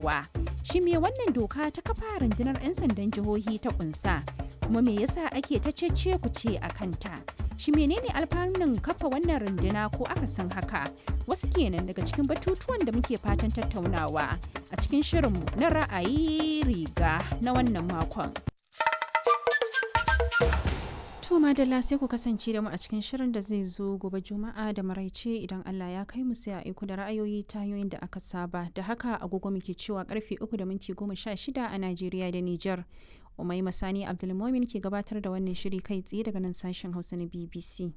tattaunawa. Shi me wannan doka ta kafa rundunar 'yan sandan jihohi ta kunsa? Kuma me yasa ake ta cece ku ce a kanta? Shi menene alfanun kafa wannan runduna ko akasin haka? Wasu kenan daga cikin batutuwan da muke fatan tattaunawa a cikin shirinmu na ra'ayi riga na wannan makon. To madalla sai ku kasance da mu a cikin shirin da zai zo gobe Juma'a da maraice idan Allah ya kai mu sai a aiko da ra'ayoyi ta hanyoyin da aka saba. Da haka agogo muke cewa karfe 3:16 a Najeriya da Nijar. Umaima Sani Abdulmumin ke gabatar da wannan shiri kai tsaye daga nan sashen Hausa na BBC.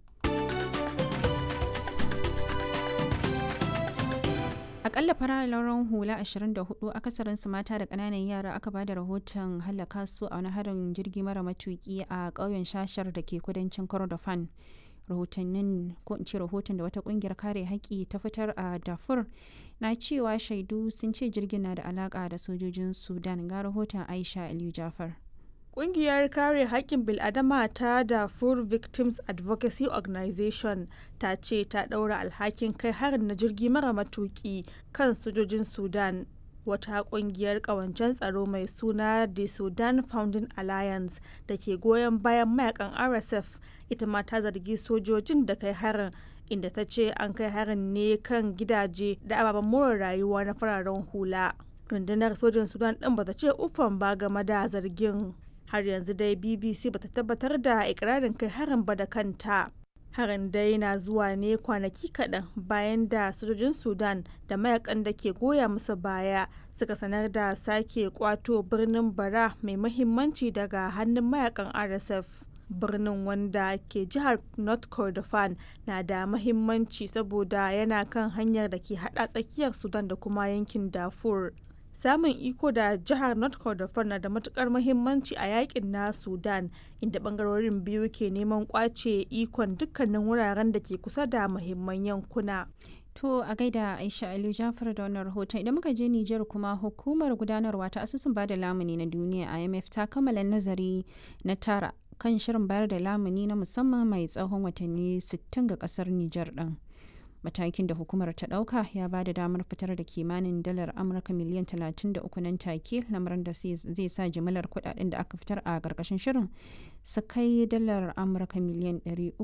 Akalla fararen hula 24 akasarinsu mata da ƙananan yara aka ba da rahoton halaka su a wani harin jirgi mara matuki a ƙauyen Shashar da ke kudancin Kordofan. Rahoton da wata ƙungiyar kare haƙƙi ta fitar a Darfur na cewa shaidu sun ce jirgin na da alaƙa da sojojin Sudan. Ga rahoton Aisha Aliyu Jafar. Ƙungiyar kare haƙƙin bil'adama ta Darfur Victims Advocacy Organization ta ce ta ɗaura alhakin kai harin na jirgi mara matuƙi kan sojojin Sudan. Wata ƙungiyar ƙawancen tsaro mai suna The Sudan Founding Alliance da ke goyon bayan mayakan RSF ita ma ta zargi sojojin da kai harin, inda ta ce an kai harin ne kan gidaje da ababen more rayuwa na fararen hula. Rundunar sojin Sudan ɗin ba ta ce uffan ba game da zargin. Har yanzu dai BBC bata tabbatar da ikirarin kai harin ba da kanta. Harin dai na zuwa ne kwanaki kaɗan bayan da sojojin Sudan da mayakan da ke goya musu baya suka sanar da sake kwato birnin Bara mai mahimmanci daga hannun mayakan RSF. Birnin wanda ke jihar North Kordofan na da mahimmanci saboda yana kan hanyar da ke hada tsakiyar Sudan da kuma yankin Darfur. Samun iko da jihar North Kordofan na da matukar muhimmanci a yakin na Sudan, inda bangarorin biyu ke neman kwace ikon dukkanin wuraren da ke kusa da muhimman yankuna. To a gaida Aisha Aliyu Jafar da wannan rahoton. Idan muka je Nijar kuma hukumar gudanarwa ta asusun bada lamuni na duniya IMF ta kammala nazari na tara kan shirin bayar da lamuni na musamman mai tsawon watanni 60 ga kasar Nijar din. Matakin da hukumar ta dauka ya ba da damar fitar da kimanin dalar Amurka miliyan 33 nan take, lamarin da zai sa jimillar kudaden da aka fitar a karkashin shirin su kai dalar Amurka miliyan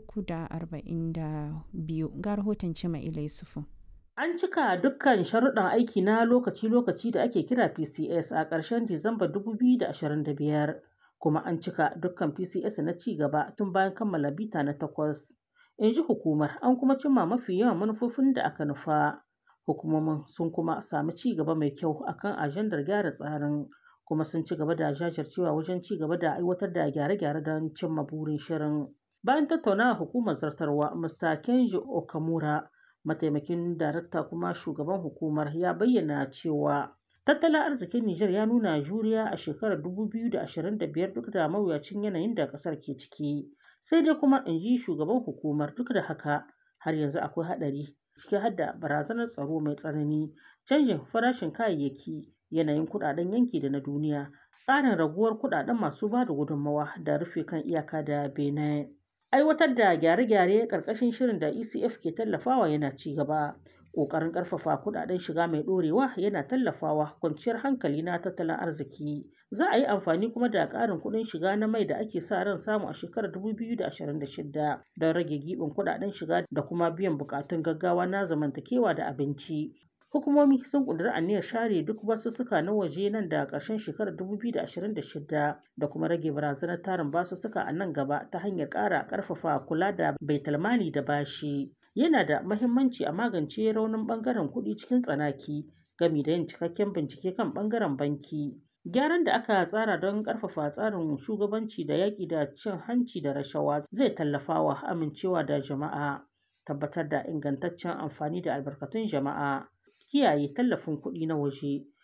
342. Ga rahoton Cima Ilai Sufu. An cika dukkan sharuɗan aiki na lokaci-lokaci da ake kira PCS a ƙarshen Disamba 2025, kuma an cika dukkan PCS na ci gaba tun bayan kammala bita na 8. In ji hukumar, an kuma cimma mafi yawan manufofin da aka nufa. Hukumomin sun kuma sami ci gaba mai kyau akan ajandar gyara tsarin, kuma sun ci gaba da jajircewa wajen ci gaba da aiwatar da gyare-gyare don cimma burin shirin. Bayan tattaunawa hukumar zartarwa, Mr. Kenji Okamura, mataimakin darakta kuma shugaban hukumar, ya bayyana cewa tattalin arzikin Nijar ya nuna juriya a shekarar 2025 duk da mawuyacin yanayin da ƙasar ke ciki. Sai dai kuma, in ji shugaban hukumar, duk da haka har yanzu akwai haɗari, ciki har da barazanar tsaro mai tsanani, canjin farashin kayayyaki, yanayin kuɗaɗen yanki da na duniya, ƙarin raguwar kuɗaɗen masu ba da gudunmawa da rufe kan iyaka da Benin. Aiwatar da gyare-gyare ƙarƙashin shirin da ECF ke tallafawa yana ci gaba. Ƙoƙarin ƙarfafa kuɗaɗen shiga mai ɗorewa yana tallafawa kwanciyar hankali na tattalin arziki. Za a yi amfani kuma da ƙarin kuɗin shiga na mai da ake sa ran samu a shekarar 2026 don rage giɓin kuɗaɗen shiga da kuma biyan buƙatun gaggawa na zamantakewa da abinci. Hukumomi sun ƙudiri aniyar share duk basussuka na waje nan da ƙarshen shekarar 2026 da kuma rage barazanar tarin basussuka a nan gaba ta hanyar ƙara ƙarfafa kula da baitulmali da bashi. Yana da mahimmanci a magance raunin ɓangaren kuɗi cikin tsanaki, gami da yin cikakken bincike kan ɓangaren banki. Gyaran da aka tsara don ƙarfafa tsarin shugabanci da yaƙi da cin hanci da rashawa zai tallafawa amincewa da jama'a, tabbatar da ingantaccen amfani da albarkatun jama'a, kiyaye tallafin kuɗi na waje,